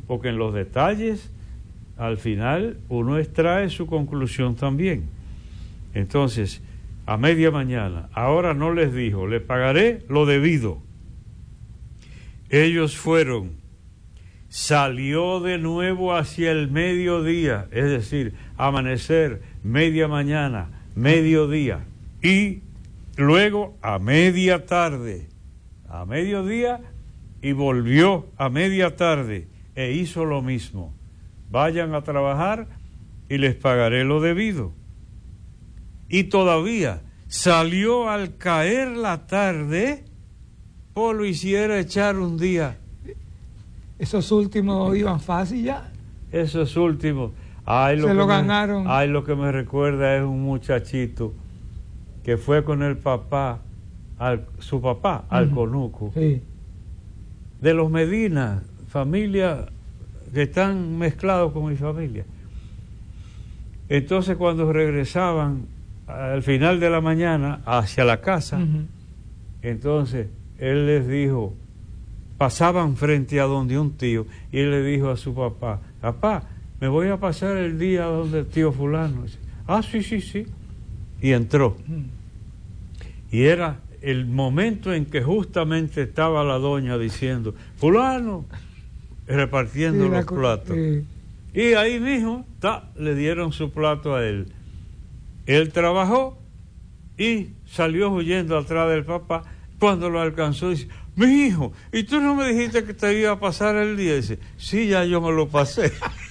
porque en los detalles, al final, uno extrae su conclusión también. Entonces, a media mañana, ahora no les dijo, le pagaré lo debido. Ellos fueron, salió de nuevo hacia el mediodía, es decir, amanecer, media mañana, mediodía, y luego a media tarde, a mediodía, y volvió a media tarde, e hizo lo mismo. Vayan a trabajar y les pagaré lo debido. Y todavía salió al caer la tarde, lo hiciera echar un día. Esos últimos iban fácil ya. Esos últimos. Ay, se lo ganaron. Ay, lo que me recuerda es un muchachito que fue con el papá, su papá, al Conuco. Sí. De los Medina, familia que están mezclados con mi familia. Entonces, cuando regresaban al final de la mañana hacia la casa, entonces él les dijo, pasaban frente a donde un tío, y él le dijo a su papá, papá, me voy a pasar el día donde el tío fulano. Dice, sí. Y entró. Y era el momento en que justamente estaba la doña diciendo, fulano, repartiendo los platos. Y ahí mismo le dieron su plato a él. Él trabajó y salió huyendo atrás del papá. Cuando lo alcanzó, dice, mi hijo, ¿y tú no me dijiste que te iba a pasar el día? Dice, sí, ya yo me lo pasé.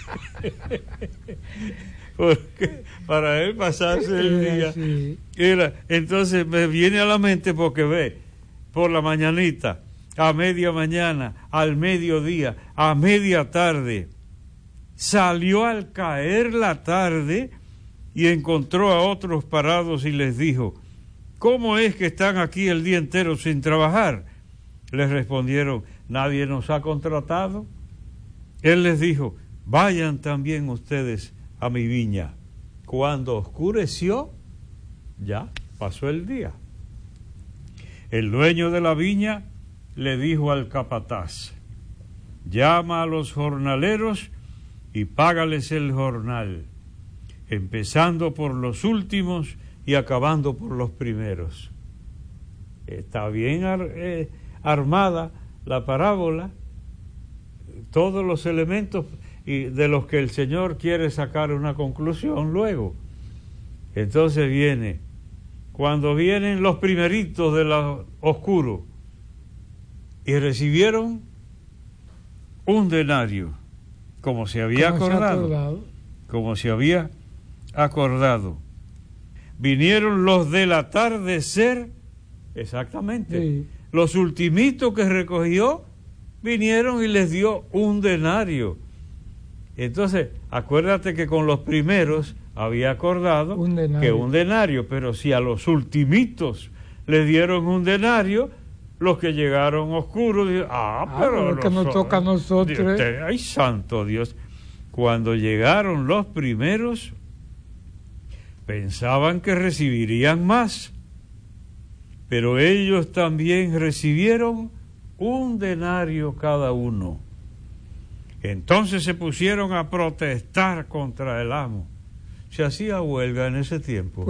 Porque para él pasarse el día era, entonces me viene a la mente porque ve, por la mañanita, a media mañana, al mediodía, a media tarde, salió al caer la tarde y encontró a otros parados y les dijo, ¿cómo es que están aquí el día entero sin trabajar? Les respondieron, nadie nos ha contratado. Él les dijo, vayan también ustedes a mi viña. Cuando oscureció, ya pasó el día. El dueño de la viña le dijo al capataz, llama a los jornaleros y págales el jornal, empezando por los últimos y acabando por los primeros. Está bien armada la parábola, todos los elementos y de los que el Señor quiere sacar una conclusión luego. Entonces viene, cuando vienen los primeritos de lo oscuro y recibieron un denario, como se había acordado. Vinieron los del atardecer, exactamente, sí. Los ultimitos que recogió vinieron y les dio un denario. Entonces, acuérdate que con los primeros había acordado que un denario, pero si a los ultimitos les dieron un denario, los que llegaron oscuros, pero que nos toca a nosotros. Ay, santo Dios. Cuando llegaron los primeros, pensaban que recibirían más, pero ellos también recibieron un denario cada uno. Entonces se pusieron a protestar contra el amo. Se hacía huelga en ese tiempo.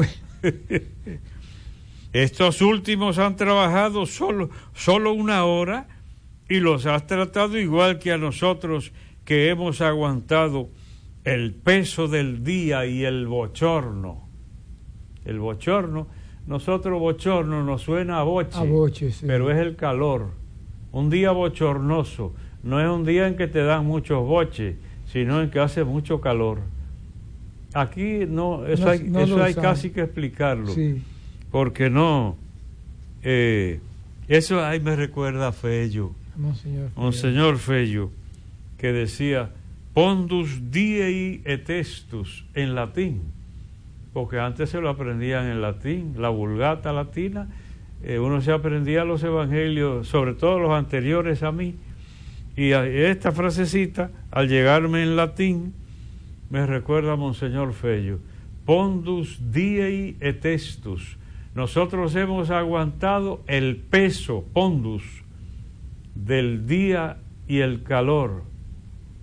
Estos últimos han trabajado solo una hora y los has tratado igual que a nosotros, que hemos aguantado el peso del día y el bochorno. El bochorno, nosotros bochorno nos suena a boche, sí. Pero es el calor. Un día bochornoso no es un día en que te dan muchos boches, sino en que hace mucho calor. Aquí no, eso hay casi que explicarlo, sí. Porque no, eso ahí me recuerda a Fello, Monseñor Fello, que decía pondus diei et estus en latín, porque antes se lo aprendían en latín, la Vulgata latina, uno se aprendía los evangelios, sobre todo los anteriores a mí, y esta frasecita, al llegarme en latín, me recuerda a Monseñor Fello, pondus diei et estus. Nosotros hemos aguantado el peso, pondus, del día y el calor.